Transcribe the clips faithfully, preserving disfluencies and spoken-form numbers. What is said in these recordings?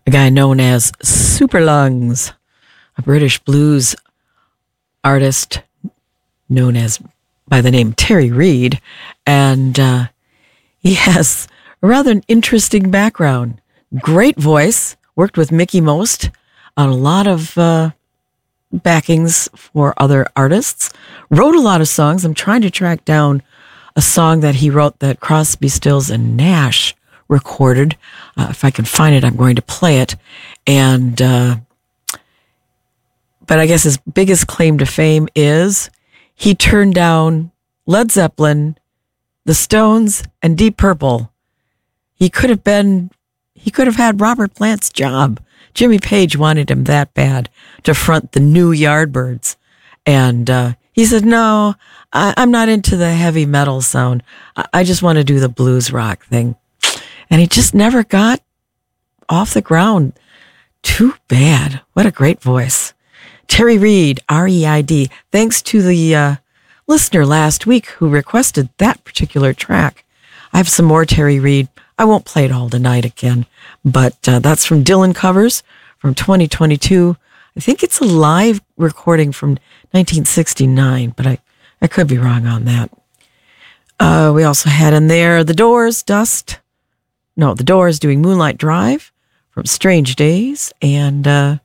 a guy known as Superlungs, a British blues artist known as by the name Terry Reid, and uh, he has a rather interesting background. Great voice, worked with Mickey Most on a lot of uh, backings for other artists, wrote a lot of songs. I'm trying to track down a song that he wrote that Crosby, Stills, and Nash recorded. Uh, if I can find it, I'm going to play it. And, uh, but I guess his biggest claim to fame is he turned down Led Zeppelin, the Stones, and Deep Purple. He could have been, he could have had Robert Plant's job. Jimmy Page wanted him that bad to front the new Yardbirds. And uh, he said, no, I, I'm not into the heavy metal sound. I, I just want to do the blues rock thing. And he just never got off the ground. Too bad. What a great voice. Terry Reid, R E I D. Thanks to the uh, listener last week who requested that particular track. I have some more Terry Reid. I won't play it all tonight again, but uh, that's from Dylan Covers from twenty twenty-two. I think it's a live recording from nineteen sixty-nine, but I, I could be wrong on that. Uh, we also had in there The Doors, Dust. No, The Doors doing Moonlight Drive from Strange Days, and uh,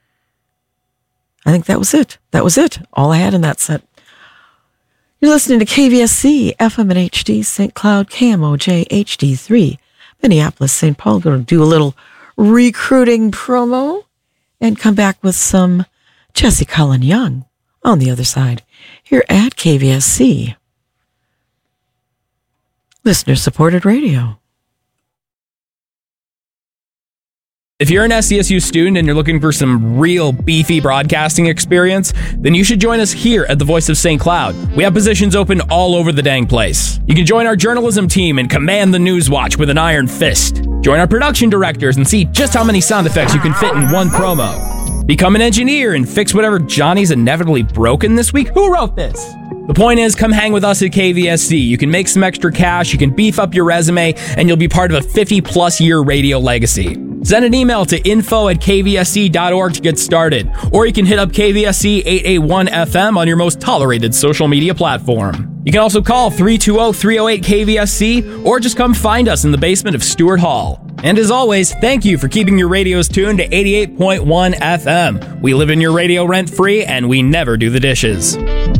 I think that was it. That was it. All I had in that set. You're listening to K V S C, F M and H D, Saint Cloud, K M O J, H D three, Minneapolis, Saint Paul. Going to do a little recruiting promo and come back with some Jesse Cullen Young on the other side here at K V S C. Listener-supported radio. If you're an S C S U student and you're looking for some real beefy broadcasting experience, then you should join us here at the Voice of Saint Cloud. We have positions open all over the dang place. You can join our journalism team and command the news watch with an iron fist. Join our production directors and see just how many sound effects you can fit in one promo. Become an engineer and fix whatever Johnny's inevitably broken this week. Who wrote this? The point is, come hang with us at K V S C. You can make some extra cash, you can beef up your resume, and you'll be part of a fifty-plus year radio legacy. Send an email to info at k v s c dot org to get started. Or you can hit up K V S C eight eighty-one F M on your most tolerated social media platform. You can also call three two zero, three zero eight, K V S C or just come find us in the basement of Stewart Hall. And as always, thank you for keeping your radios tuned to eighty-eight point one F M. We live in your radio rent-free and we never do the dishes.